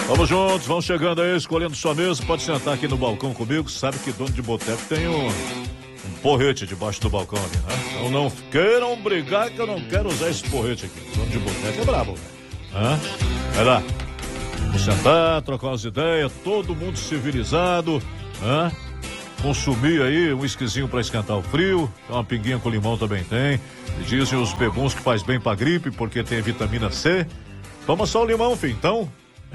Vamos juntos, vamos chegando aí, escolhendo sua mesa. Pode sentar aqui no balcão comigo. Sabe que dono de boteco tem um porrete debaixo do balcão ali, né? Então não queiram brigar que eu não quero usar esse porrete aqui. O dono de boteco é brabo, velho. Vai lá. Vamos sentar, trocar umas ideias, todo mundo civilizado, consumir aí um whiskyzinho pra esquentar o frio, uma pinguinha com limão também tem. Dizem os bebuns que faz bem pra gripe porque tem vitamina C. Toma só o limão, filho, então.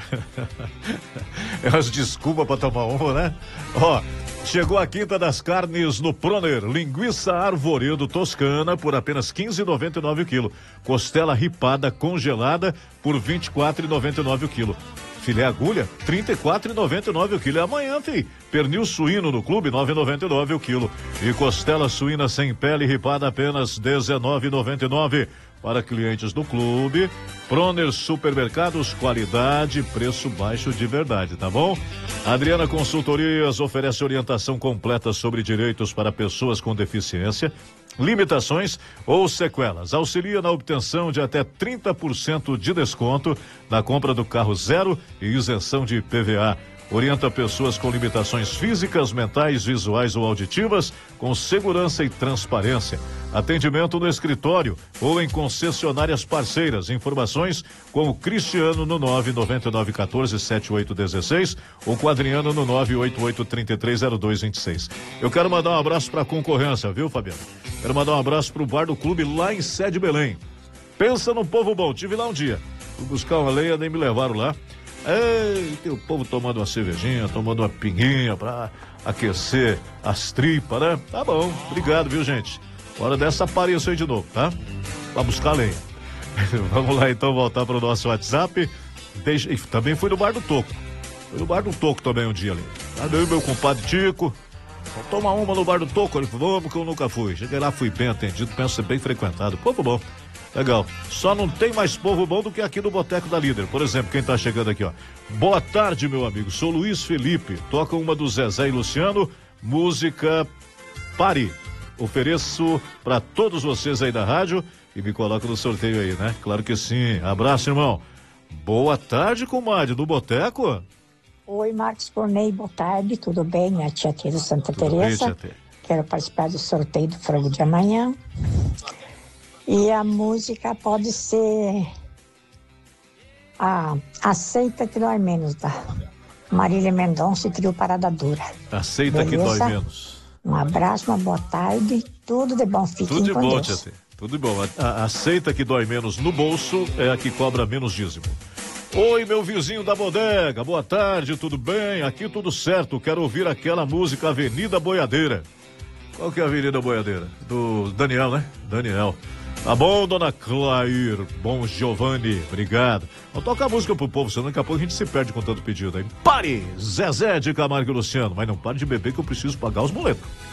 É umas desculpas pra tomar uma, né? Chegou a Quinta das Carnes no Proner. Linguiça Arvoredo Toscana por apenas R$ 15,99 o quilo. Costela ripada congelada por R$ 24,99 o quilo. Filé agulha, R$ 34,99 o quilo. É amanhã, filho. Pernil suíno no clube, R$ 9,99 o quilo. E costela suína sem pele ripada apenas R$ 19,99. Para clientes do clube, Proner Supermercados, qualidade, preço baixo de verdade, tá bom? Adriana Consultorias oferece orientação completa sobre direitos para pessoas com deficiência, limitações ou sequelas. Auxilia na obtenção de até 30% de desconto na compra do carro zero e isenção de IPVA. Orienta pessoas com limitações físicas, mentais, visuais ou auditivas com segurança e transparência. Atendimento no escritório ou em concessionárias parceiras. Informações com o Cristiano no 999147816 ou com o Adriano no 988330226. Eu quero mandar um abraço para a concorrência, viu, Fabiano? Quero mandar um abraço para o Bar do Clube lá em Sede Belém. Pensa num povo bom, tive lá um dia. Fui buscar uma lenha, nem me levaram lá. Ei, tem o povo tomando uma cervejinha, tomando uma pinguinha pra aquecer as tripas, né? Tá bom, obrigado, viu, gente? Hora dessa apareça aí de novo, tá? Pra buscar lenha. Vamos lá, então, voltar pro nosso WhatsApp. Também fui no Bar do Toco. Fui no Bar do Toco também um dia ali. Cadê meu compadre Tico? Vamos tomar uma no Bar do Toco. Ele falou, vamos que eu nunca fui. Cheguei lá, fui bem atendido, penso ser bem frequentado. Povo bom. Legal. Só não tem mais povo bom do que aqui no Boteco da Líder. Por exemplo, quem tá chegando aqui, ó. Boa tarde, meu amigo. Sou Luiz Felipe. Toca uma do Zezé e Luciano. Música Pare. Ofereço para todos vocês aí da rádio e me coloca no sorteio aí, né? Claro que sim. Abraço, irmão. Boa tarde, comadre, do Boteco. Oi, Marcos Cornei, boa tarde. Tudo bem? Minha tia Tia do Santa Teresa. Quero participar do sorteio do frango de amanhã. E a música pode ser a Aceita que Dói Menos, da Marília Mendonça e Trio Parada Dura. Aceita que dói menos. Um abraço, uma boa tarde, tudo de bom, fiquem tudo de com bom, Deus. Tia. Tudo de bom. A Aceita que dói menos no bolso é a que cobra menos dízimo. Oi, meu vizinho da bodega, boa tarde, tudo bem? Aqui tudo certo, quero ouvir aquela música Avenida Boiadeira. Qual que é a Avenida Boiadeira? Do Daniel, né? Daniel. Tá bom, dona Clair, bom Giovanni, obrigado. Vamos tocar a música pro povo, senão daqui a pouco a gente se perde com tanto pedido aí. Pare! Zezé de Camargo e Luciano, mas não pare de beber que eu preciso pagar os boletos.